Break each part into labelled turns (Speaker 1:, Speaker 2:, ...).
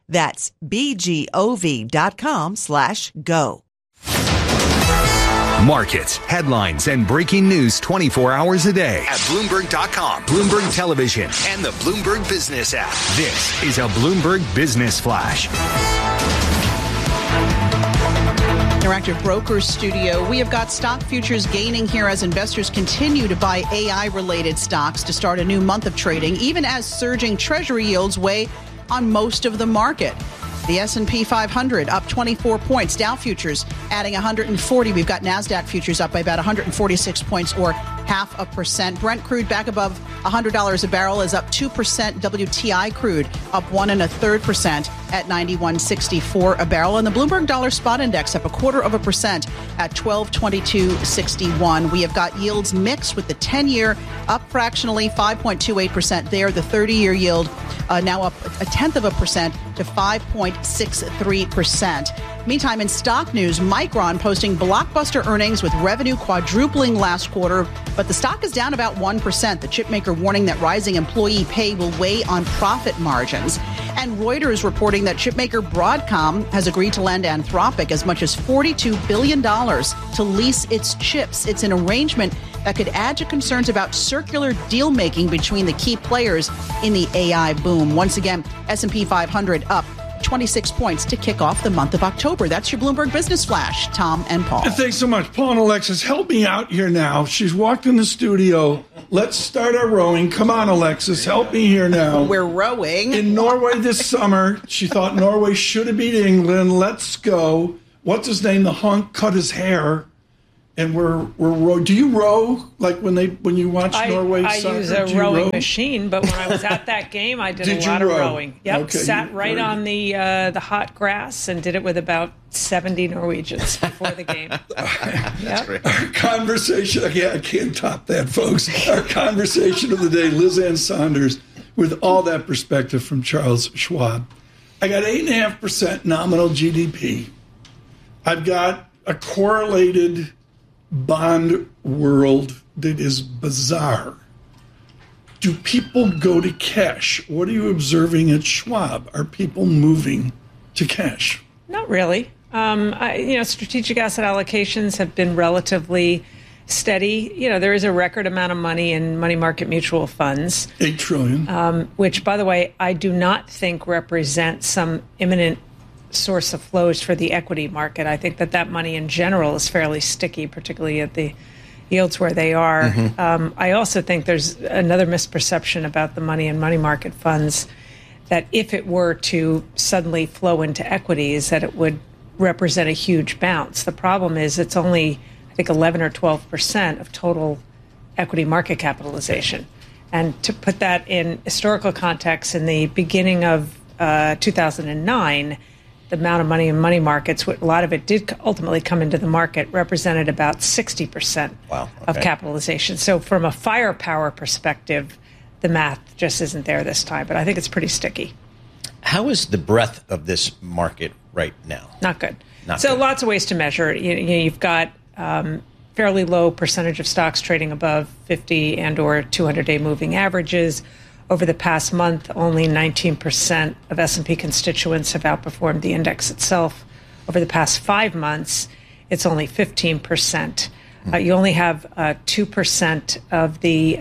Speaker 1: That's BGOV.com/go.
Speaker 2: Markets, headlines, and breaking news 24 hours a day at Bloomberg.com, Bloomberg Television, and the Bloomberg Business app. This is a Bloomberg Business Flash.
Speaker 3: Interactive Brokers Studio. We have got stock futures gaining here as investors continue to buy AI-related stocks to start a new month of trading, even as surging Treasury yields weigh on most of the market. The S&P 500 up 24 points. Dow futures adding 140. We've got NASDAQ futures up by about 146 points or 0.5%. Brent crude back above $100 a barrel is up 2%. WTI crude up 1.33% at 91.64 a barrel. And the Bloomberg Dollar Spot Index up 0.25% at 1222.61. We have got yields mixed with the 10-year up fractionally 5.28% there. The 30-year yield now up 0.1% to 5.63%. Meantime, in stock news, Micron posting blockbuster earnings with revenue quadrupling last quarter, but the stock is down about 1%. The chipmaker warning that rising employee pay will weigh on profit margins. And Reuters reporting that chipmaker Broadcom has agreed to lend Anthropic as much as $42 billion to lease its chips. It's an arrangement that could add to concerns about circular deal-making between the key players in the AI boom. Once again, S&P 500 up 26 points to kick off the month of October. That's your Bloomberg Business Flash. Tom and Paul.
Speaker 4: Thanks so much. Paul and Alexis, help me out here now. She's walked in the studio. Let's start our rowing. Come on, Alexis, help me here now.
Speaker 3: We're rowing.
Speaker 4: In Norway this summer, she thought Norway should have beat England. Let's go. What's his name? The hunk cut his hair. And we're row. Do you row like when you watch Norway soccer?
Speaker 5: I use a rowing machine, but when I was at that game, I did a lot of rowing. Yep, okay, sat right on the hot grass and did it with about 70 Norwegians before the game. Yep.
Speaker 4: Our conversation, I can't top that, folks. Our conversation of the day, Liz Ann Sonders, with all that perspective from Charles Schwab. I got 8.5% nominal GDP. I've got a correlated bond world that is bizarre. Do people go to cash? What are you observing at Schwab? Are people moving to cash?
Speaker 5: Not really. Strategic asset allocations have been relatively steady. There is a record amount of money in money market mutual funds.
Speaker 4: $8 trillion.
Speaker 5: Which, by the way, I do not think represents some imminent source of flows for the equity market. I think that money in general is fairly sticky, particularly at the yields where they are. Mm-hmm. I also think there's another misperception about the money in money market funds, that if it were to suddenly flow into equities, that it would represent a huge bounce. The problem is it's only, I think, 11 or 12% of total equity market capitalization. And to put that in historical context, in the beginning of 2009, the amount of money in money markets, a lot of it did ultimately come into the market, represented about 60% of capitalization. So from a firepower perspective, the math just isn't there this time. But I think it's pretty sticky.
Speaker 6: How is the breadth of this market right now?
Speaker 5: Not good. Lots of ways to measure it. You've got fairly low percentage of stocks trading above 50 and or 200-day moving averages. Over the past month, only 19% of S&P constituents have outperformed the index itself. Over the past 5 months, it's only 15%. You only have 2% of the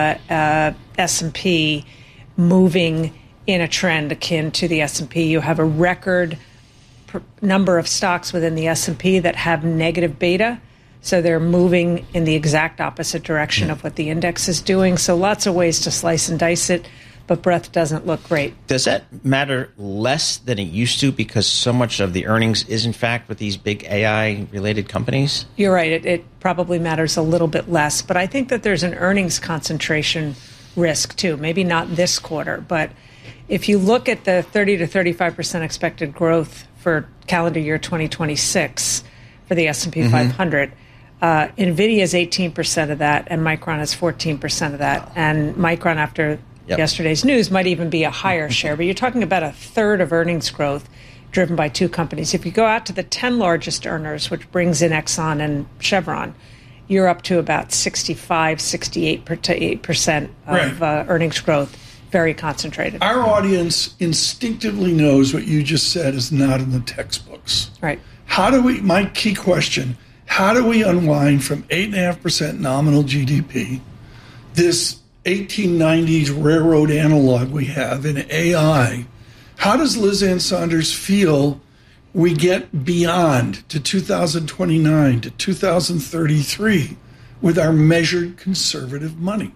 Speaker 5: S&P moving in a trend akin to the S&P. You have a record number of stocks within the S&P that have negative beta. So they're moving in the exact opposite direction of what the index is doing. So lots of ways to slice and dice it, but breadth doesn't look great.
Speaker 6: Does that matter less than it used to because so much of the earnings is, in fact, with these big AI-related companies?
Speaker 5: You're right. It probably matters a little bit less. But I think that there's an earnings concentration risk, too. Maybe not this quarter, but if you look at the 30 to 35% expected growth for calendar year 2026 for the S&P 500, NVIDIA is 18% of that, and Micron is 14% of that. And Micron, after yesterday's news, might even be a higher share. But you're talking about a third of earnings growth driven by two companies. If you go out to the 10 largest earners, which brings in Exxon and Chevron, you're up to about 65, 68% of earnings growth. very concentrated.
Speaker 4: Our audience instinctively knows what you just said is not in the textbooks.
Speaker 5: Right.
Speaker 4: My key question, how do we unwind from 8.5% nominal GDP, this 1890s railroad analog we have in AI? How does Liz Ann Sonders feel we get beyond to 2029 to 2033 with our measured conservative money?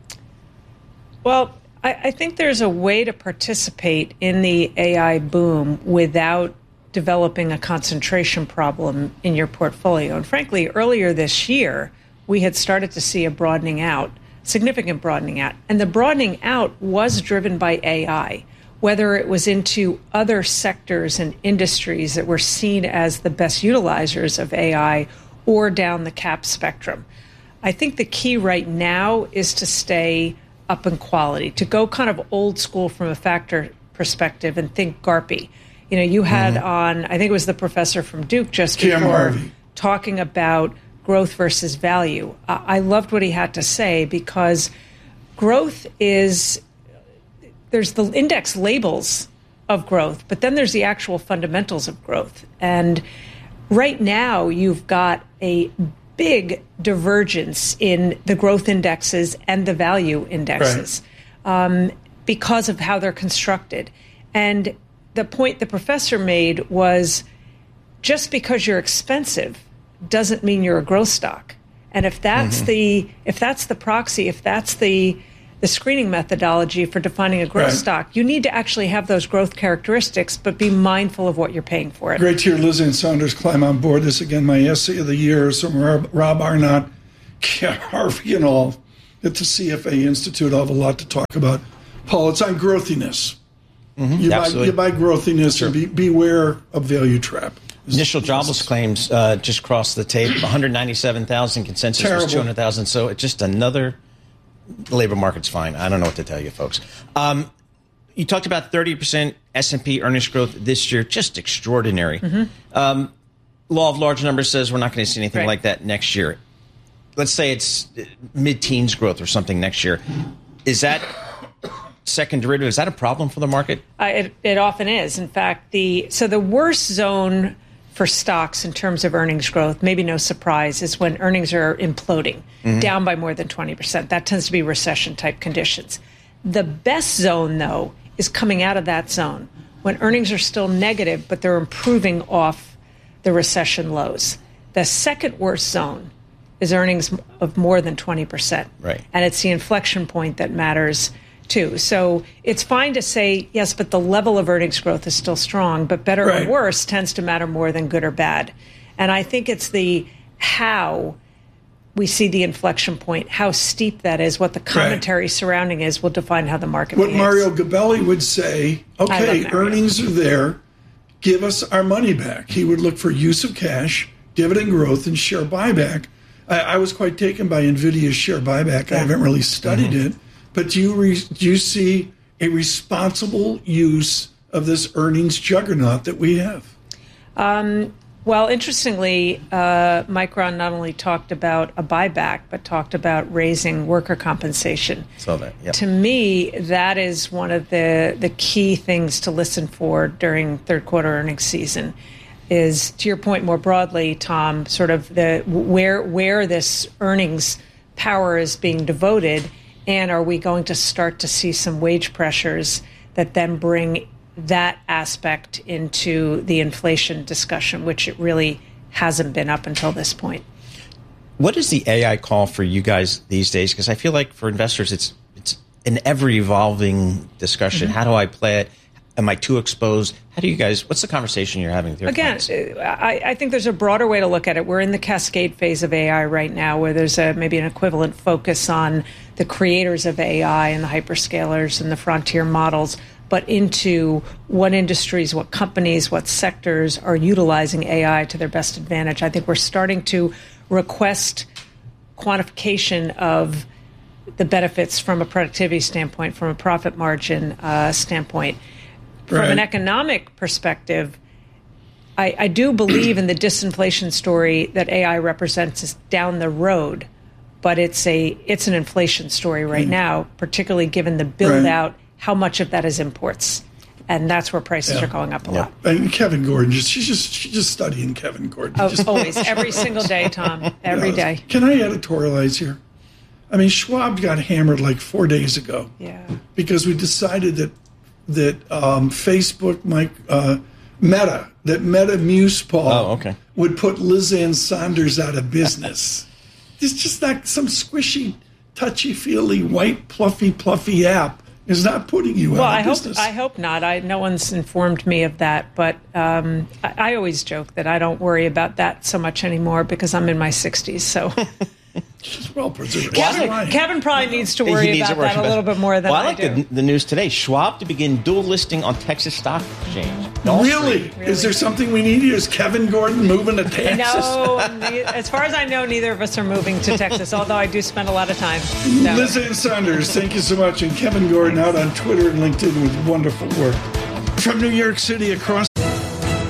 Speaker 5: Well, I think there's a way to participate in the AI boom without developing a concentration problem in your portfolio. And frankly, earlier this year, we had started to see a broadening out, significant broadening out. And the broadening out was driven by AI, whether it was into other sectors and industries that were seen as the best utilizers of AI or down the cap spectrum. I think the key right now is to stay up in quality, to go kind of old school from a factor perspective and think GARPy. You know, you had on, I think it was the professor from Duke just before, talking about growth versus value. I loved what he had to say, because growth is, there's the index labels of growth, but then there's the actual fundamentals of growth. And right now you've got a big divergence in the growth indexes and the value indexes, because of how they're constructed. And the point the professor made was, just because you're expensive doesn't mean you're a growth stock. And if that's if that's the proxy, if that's the screening methodology for defining a growth stock, you need to actually have those growth characteristics, but be mindful of what you're paying for it.
Speaker 4: Great to hear Liz Ann Sonders climb on board this again. My essay of the year is from Rob Arnott, Harvey, and all at the CFA Institute. I'll have a lot to talk about. Paul, it's on growthiness. You buy growthiness, and beware of value trap.
Speaker 6: Initial jobless claims just crossed the tape. 197,000, consensus was 200,000. So it's just another. The labor market's fine. I don't know what to tell you, folks. You talked about 30% S&P earnings growth this year, just extraordinary. Law of large numbers says we're not going to see anything like that next year. Let's say it's mid-teens growth or something next year. Is that second derivative? Is that a problem for the market?
Speaker 5: It often is. In fact, the worst zone for stocks in terms of earnings growth, maybe no surprise, is when earnings are imploding, down by more than 20%. That tends to be recession-type conditions. The best zone, though, is coming out of that zone, when earnings are still negative, but they're improving off the recession lows. The second worst zone is earnings of more than 20%.
Speaker 6: Right.
Speaker 5: And it's the inflection point that matters too. So it's fine to say, yes, but the level of earnings growth is still strong, but better or worse tends to matter more than good or bad. And I think it's the how we see the inflection point, how steep that is, what the commentary surrounding is, will define how the market behaves.
Speaker 4: What Mario Gabelli would say, okay, earnings are there, give us our money back. He would look for use of cash, dividend growth, and share buyback. I was quite taken by NVIDIA's share buyback. I haven't really studied it. But do you see a responsible use of this earnings juggernaut that we have?
Speaker 5: Well, interestingly, Micron not only talked about a buyback, but talked about raising worker compensation.
Speaker 6: Saw that, yeah.
Speaker 5: To me, that is one of the key things to listen for during third quarter earnings season. Is, to your point more broadly, Tom, sort of the where this earnings power is being devoted. And are we going to start to see some wage pressures that then bring that aspect into the inflation discussion, which it really hasn't been up until this point?
Speaker 6: What is the AI call for you guys these days? Because I feel like for investors, it's an ever-evolving discussion. How do I play it? Am I too exposed? How do you guys, what's the conversation you're having with your clients?
Speaker 5: I think there's a broader way to look at it. We're in the cascade phase of AI right now, where there's maybe an equivalent focus on the creators of AI and the hyperscalers and the frontier models, but into what industries, what companies, what sectors are utilizing AI to their best advantage. I think we're starting to request quantification of the benefits from a productivity standpoint, from a profit margin standpoint. From an economic perspective, I do believe in the disinflation story that AI represents is down the road, but it's an inflation story right now, particularly given the build out how much of that is imports. And that's where prices are going up a lot.
Speaker 4: And Kevin Gordon, she's just studying Kevin Gordon.
Speaker 5: Oh, always, every single day, Tom, every day.
Speaker 4: Can I editorialize here? I mean, Schwab got hammered like 4 days ago.
Speaker 5: Yeah.
Speaker 4: Because we decided that Facebook, Meta Muse Paul would put Liz Ann Sonders out of business. It's just not some squishy, touchy-feely, white, fluffy app. Is not putting you out of business.
Speaker 5: I hope not. No one's informed me of that, but I always joke that I don't worry about that so much anymore because I'm in my 60s. So
Speaker 4: she's well preserved.
Speaker 5: Kevin probably needs to worry about that a little bit more than I do.
Speaker 6: I like the news today. Schwab to begin dual listing on Texas Stock Exchange.
Speaker 4: Really? Is there something we need here? Is Kevin Gordon moving to Texas?
Speaker 5: No, as far as I know, neither of us are moving to Texas, although I do spend a lot of time.
Speaker 4: Liz Ann Sonders, thank you so much. And Kevin Gordon out on Twitter and LinkedIn with wonderful work. From New York City across